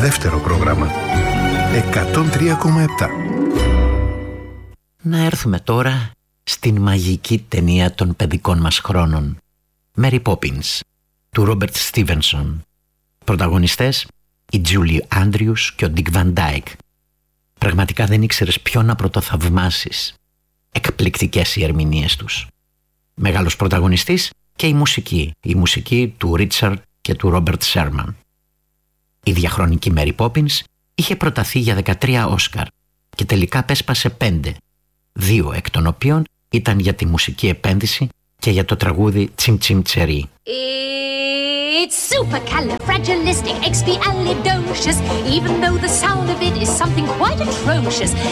Δεύτερο πρόγραμμα. 103,7. Να έρθουμε τώρα στην μαγική ταινία των παιδικών μας χρόνων. Mary Poppins, του Ρόμπερτ Στίβενσον. Πρωταγωνιστές η Julie Andrews και ο Dick Van Dyke. Πραγματικά δεν ήξερες ποιον να πρωτοθαυμάσεις. Εκπληκτικές οι ερμηνείες τους. Μεγάλος πρωταγωνιστής και η μουσική του Ρίτσαρντ και του Ρόμπερτ Σέρμαν. Η διαχρονική Mary Poppins είχε προταθεί για 13 Όσκαρ και τελικά πέσπασε 5, 2 εκ των οποίων ήταν για τη μουσική επένδυση και για το τραγούδι Τσιμ Τσιμ Τσερί. It's supercalifragilisticexpialidocious, even though the sound of it is something quite atrocious.